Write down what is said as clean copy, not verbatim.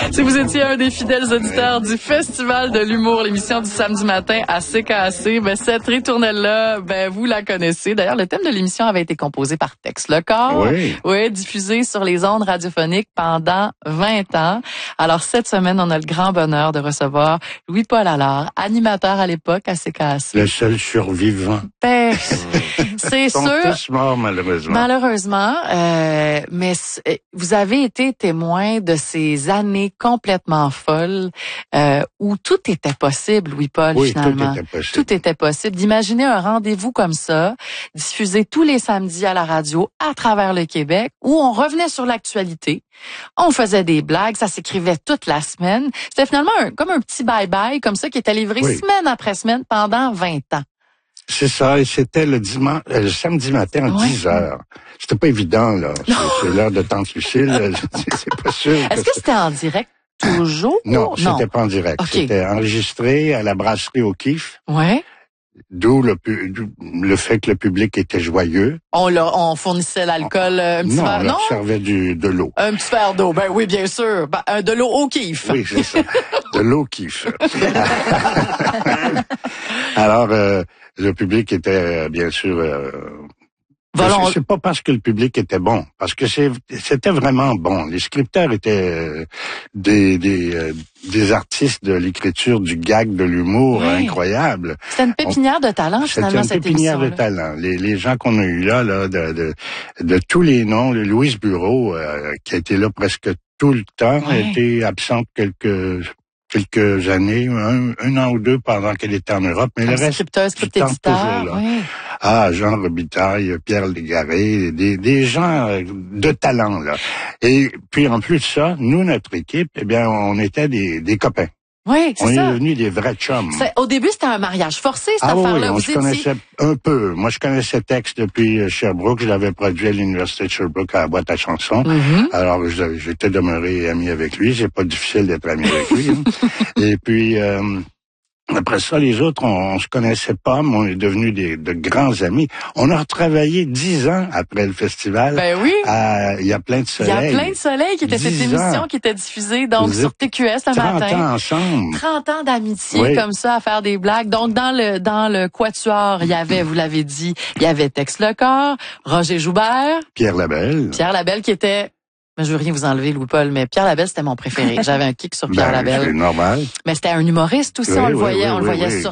Si vous étiez un des fidèles auditeurs du Festival de l'humour, l'émission du samedi matin à CKAC, cette ritournelle-là, vous la connaissez. D'ailleurs, le thème de l'émission avait été composé par Tex Lecor. Oui, diffusé sur les ondes radiophoniques pendant 20 ans. Alors, cette semaine, on a le grand bonheur de recevoir Louis-Paul Allard, animateur à l'époque à CKAC. Le seul survivant. C'est sûr. Ils sont tous morts, malheureusement. Malheureusement, mais vous avez été témoin de ces années complètement folles où tout était possible, Louis-Paul, finalement. Tout était possible. Tout était possible. D'imaginer un rendez-vous comme ça, diffusé tous les samedis à la radio à travers le Québec, où on revenait sur l'actualité, on faisait des blagues, ça s'écrivait toute la semaine. C'était finalement comme un petit bye-bye, comme ça, qui était livré semaine après semaine pendant 20 ans. C'est ça, et c'était le samedi matin à 10 heures. C'était pas évident, là. C'est l'heure de Tante Lucille. C'est pas sûr. Est-ce que c'était en direct toujours? Non, c'était pas en direct. Okay. C'était enregistré à la brasserie O'Keeffe. Ouais. D'où le fait que le public était joyeux. On fournissait l'alcool, un petit verre, non? On servait de l'eau. Un petit verre d'eau, oui, bien sûr. De l'eau O'Keeffe. Oui, c'est ça. De l'eau O'Keeffe. Alors, le public était, bien sûr... C'est pas parce que le public était bon, parce que c'était vraiment bon. Les scripteurs étaient des artistes de l'écriture, du gag, de l'humour incroyable. C'était une pépinière de talent, finalement, cette émission. C'était une pépinière de talent. Les gens qu'on a eu là, de tous les noms, Louise Bureau, qui a été là presque tout le temps, a été absente quelques années, un an ou deux pendant qu'elle était en Europe, mais le reste du temps toujours là. Ah, Jean Robitaille, Pierre Légaré, des gens de talent, là. Et puis, en plus de ça, nous, notre équipe, on était des copains. Oui, c'est ça. On est devenus des vrais chums. Au début, c'était un mariage forcé, cette affaire-là. Oui, on se connaissait un peu. Moi, je connaissais Tex depuis Sherbrooke. Je l'avais produit à l'Université de Sherbrooke à la boîte à chansons. Alors, j'étais demeuré ami avec lui. C'est pas difficile d'être ami avec lui. Et puis... après ça, les autres, on se connaissait pas, mais on est devenus de grands amis. On a retravaillé 10 ans après le festival. Oui. Il y a plein de soleil. Il y a plein de soleil qui était cette émission qui était diffusée donc sur TQS le matin. 30 ans ensemble. 30 ans d'amitié comme ça à faire des blagues. Donc dans le quatuor, il y avait, vous l'avez dit, il y avait Tex Lecor, Roger Joubert, Pierre Labelle qui était... Je veux rien vous enlever, Louis-Paul, mais Pierre Labelle, c'était mon préféré. J'avais un kick sur Pierre Labelle. C'est normal. Mais c'était un humoriste aussi, on le voyait sur